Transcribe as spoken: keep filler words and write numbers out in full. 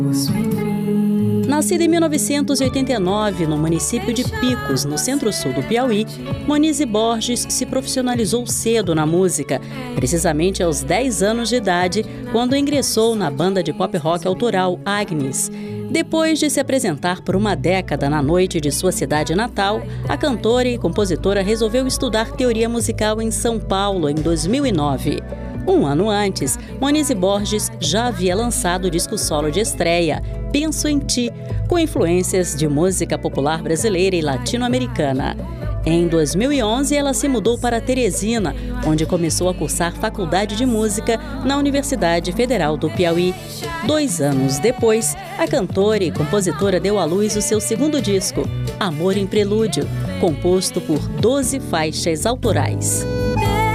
Nascida em mil novecentos e oitenta e nove, no município de Picos, no centro-sul do Piauí, Monize Borges se profissionalizou cedo na música, precisamente aos dez anos de idade, quando ingressou na banda de pop rock autoral Agnes. Depois de se apresentar por uma década na noite de sua cidade natal, a cantora e compositora resolveu estudar teoria musical em São Paulo em dois mil e nove. Um ano antes, Monize Borges já havia lançado o disco solo de estreia, Penso em Ti, com influências de música popular brasileira e latino-americana. Em dois mil e onze, ela se mudou para Teresina, onde começou a cursar faculdade de música na Universidade Federal do Piauí. Dois anos depois, a cantora e compositora deu à luz o seu segundo disco, Amor em Prelúdio, composto por doze faixas autorais.